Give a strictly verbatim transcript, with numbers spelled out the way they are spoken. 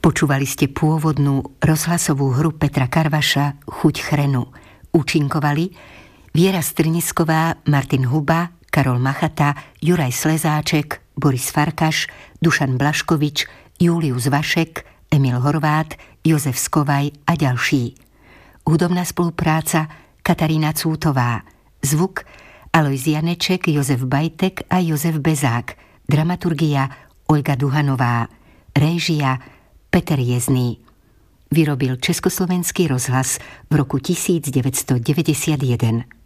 Počúvali ste pôvodnú rozhlasovú hru Petra Karvaša Chuť chrenu. Účinkovali Viera Strnisková, Martin Huba, Karol Machata, Juraj Slezáček, Boris Farkaš, Dušan Blaškovič, Július Vašek, Emil Horvát, Jozef Skovaj a ďalší. Hudobná spolupráca Katarína Cútová. Zvuk Alojz Janeček, Jozef Bajtek a Jozef Bezák. Dramaturgia Olga Duhanová. Réžia Peter Jezný. Vyrobil Československý rozhlas v roku devätnásťstodeväťdesiatjeden.